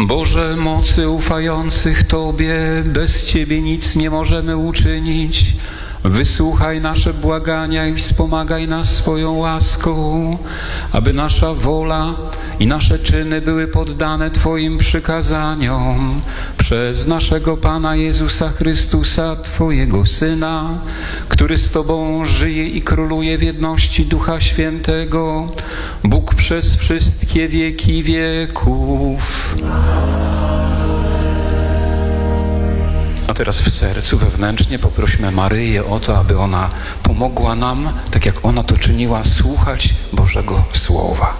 Boże mocy ufających Tobie, bez Ciebie nic nie możemy uczynić. Wysłuchaj nasze błagania i wspomagaj nas swoją łaską, aby nasza wola i nasze czyny były poddane Twoim przykazaniom. Przez naszego Pana Jezusa Chrystusa, Twojego Syna, który z Tobą żyje i króluje w jedności Ducha Świętego, Bóg przez wszystkie wieki wieków. A teraz w sercu wewnętrznie poprośmy Maryję o to, aby ona pomogła nam, tak jak ona to czyniła, słuchać Bożego Słowa.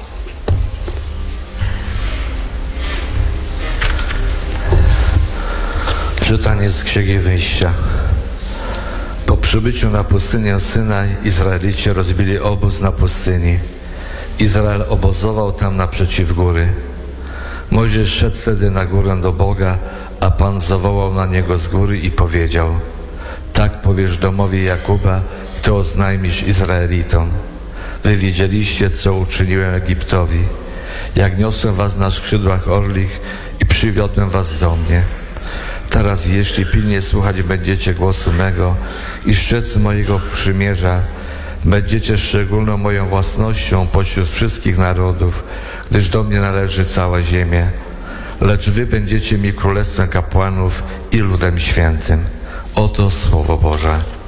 Czytanie z Księgi Wyjścia. Po przybyciu na pustynię Synaj Izraelici rozbili obóz na pustyni. Izrael obozował tam naprzeciw góry. Mojżesz szedł wtedy na górę do Boga, a Pan zawołał na niego z góry i powiedział: tak powiesz domowi Jakuba, to oznajmisz Izraelitom. Wy wiedzieliście, co uczyniłem Egiptowi, jak niosłem was na skrzydłach orlich i przywiodłem was do mnie. Teraz jeśli pilnie słuchać będziecie głosu mego i strzec mojego przymierza, będziecie szczególną moją własnością pośród wszystkich narodów, gdyż do mnie należy cała ziemia. Lecz wy będziecie mi królestwem kapłanów i ludem świętym. Oto Słowo Boże.